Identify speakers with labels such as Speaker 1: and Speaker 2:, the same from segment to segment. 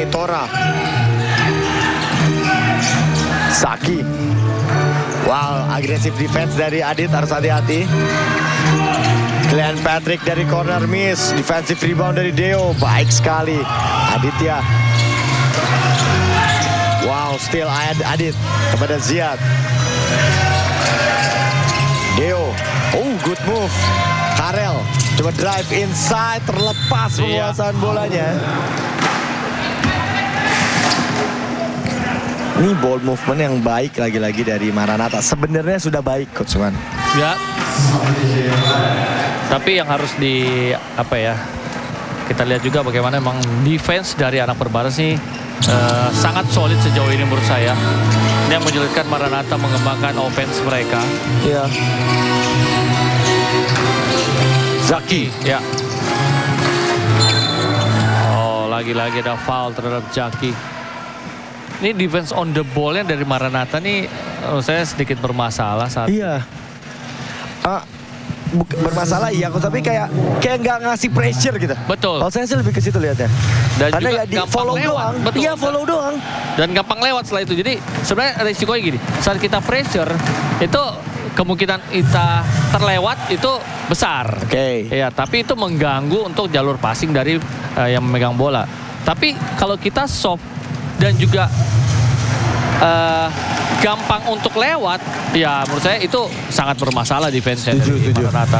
Speaker 1: ini Tora. Saki. Wow, agresif defense dari Adit, harus hati-hati. Glenn Patrick dari corner miss. Defensive rebound dari Deo, baik sekali. Aditya. Wow, still Adit kepada Ziad. Deo. Oh, good move. Karel coba drive inside, terlepas penguasaan bolanya. Ini ball movement yang baik lagi-lagi dari Maranatha. Sebenarnya sudah baik, Coach Man.
Speaker 2: Ya. Tapi yang harus kita lihat juga bagaimana memang defense dari anak Perbanas nih sangat solid sejauh ini menurut saya. Ini yang menyulitkan Maranatha mengembangkan offense mereka.
Speaker 1: Iya. Zaki.
Speaker 2: Ya. Oh, lagi-lagi ada foul terhadap Zaki. Ini defense on the ball-nya dari Maranatha nih saya sedikit bermasalah saat.
Speaker 1: Iya. Bermasalah iya, tapi kayak nggak ngasih pressure gitu.
Speaker 2: Betul.
Speaker 1: Kalau saya sih lebih ke situ lihatnya.
Speaker 2: Dan
Speaker 1: karena
Speaker 2: juga
Speaker 1: ya di follow doang.
Speaker 2: Betul.
Speaker 1: Iya, follow doang.
Speaker 2: Dan gampang lewat setelah itu. Jadi sebenarnya resikonya gini, saat kita pressure itu kemungkinan kita terlewat itu besar.
Speaker 1: Oke.
Speaker 2: Ya, tapi itu mengganggu untuk jalur passing dari yang memegang bola. Tapi kalau kita soft dan juga gampang untuk lewat, ya menurut saya itu sangat bermasalah defense-nya dari Maranatha.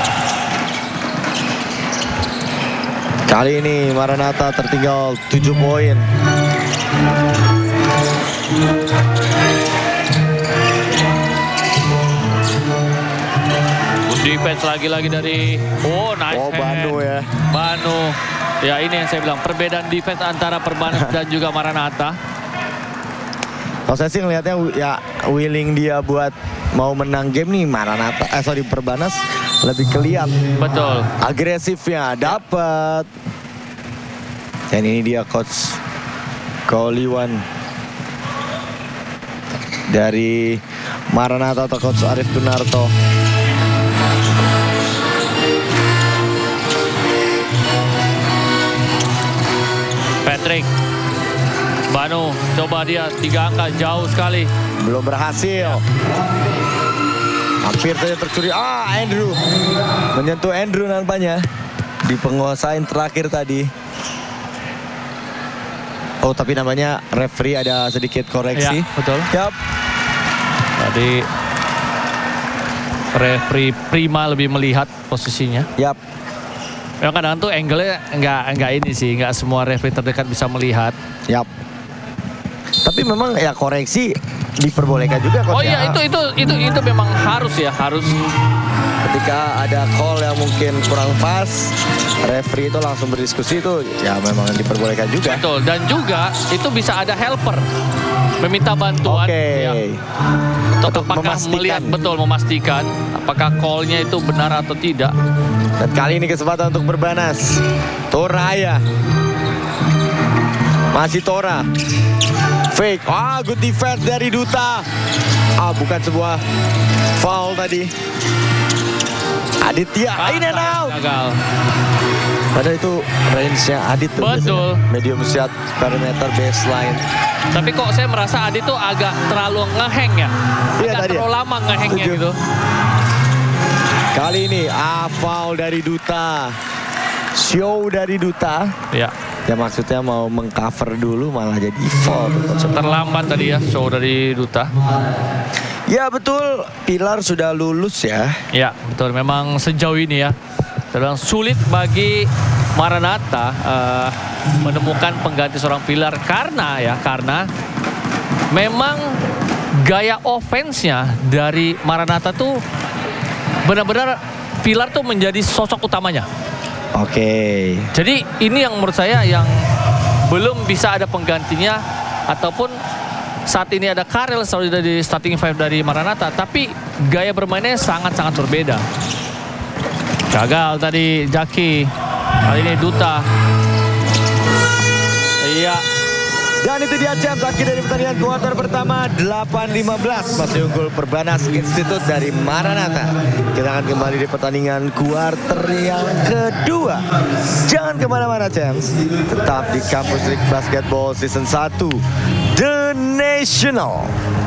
Speaker 1: Kali ini Maranatha tertinggal 7 poin.
Speaker 2: Defense lagi-lagi dari nice hand.
Speaker 1: Banu ya.
Speaker 2: Banu. Ya ini yang saya bilang, perbedaan defense antara Perbanas dan juga Maranatha.
Speaker 1: Kalau saya sih ngelihatnya ya willing dia buat mau menang game nih Maranatha, Perbanas lebih kelihatan.
Speaker 2: Betul.
Speaker 1: Agresifnya dapat. Dan ini dia Coach Kauliwan dari Maranatha atau Coach Arif Dunarto.
Speaker 2: Patrick. Banu, coba dia 3 angka jauh sekali.
Speaker 1: Belum berhasil. Hampir saja tercuri. Andrew. Menyentuh Andrew nampaknya. Di penguasaan terakhir tadi. Oh, tapi namanya referee ada sedikit koreksi.
Speaker 2: Ya, betul.
Speaker 1: Yap.
Speaker 2: Jadi referee Prima lebih melihat posisinya.
Speaker 1: Yap.
Speaker 2: Memang kadang tuh angle-nya nggak ini sih, nggak semua referee terdekat bisa melihat.
Speaker 1: Yap. Tapi memang ya koreksi diperbolehkan juga.
Speaker 2: Oh iya, itu memang harus ya, harus.
Speaker 1: Ketika ada call yang mungkin kurang pas, referee itu langsung berdiskusi itu ya memang diperbolehkan juga.
Speaker 2: Betul, dan juga itu bisa ada helper meminta bantuan.
Speaker 1: Oke.
Speaker 2: Ya. Untuk apakah memastikan apakah call-nya itu benar atau tidak.
Speaker 1: Dan kali ini kesempatan untuk Perbanas. Toraya. Masih Tora. Fake. Good defense dari Duta. Bukan sebuah foul tadi. Aditya. In and out.
Speaker 2: Gagal.
Speaker 1: Padahal itu range-nya Adit tuh.
Speaker 2: Betul.
Speaker 1: Biasanya. Medium shot, perimeter, baseline.
Speaker 2: Tapi kok saya merasa Adit tuh agak terlalu ngeheng ya.
Speaker 1: Iya,
Speaker 2: agak terlalu lama ngehengnya gitu.
Speaker 1: Kali ini foul dari Duta. Show dari Duta.
Speaker 2: Ya.
Speaker 1: Ya maksudnya mau mengcover dulu malah jadi foul.
Speaker 2: Terlambat tadi ya show dari Duta.
Speaker 1: Ya betul, Pilar sudah lulus ya.
Speaker 2: Ya betul, memang sejauh ini ya sedang sulit bagi Maranatha menemukan pengganti seorang Pilar karena memang gaya offense-nya dari Maranatha tuh benar-benar Pilar tuh menjadi sosok utamanya.
Speaker 1: Oke.
Speaker 2: Jadi ini yang menurut saya yang belum bisa ada penggantinya, ataupun saat ini ada Karel dari starting five dari Maranatha, tapi gaya bermainnya sangat-sangat berbeda. Gagal tadi Zaki, kali ini Duta. Iya,
Speaker 1: Dan itu dia Champs, akhir dari pertandingan kuarter pertama 8-15. Masih unggul Perbanas Institut dari Maranatha. Kita akan kembali di pertandingan kuarter yang kedua. Jangan kemana-mana Champs, tetap di Kampus League Basketball Season 1 The National.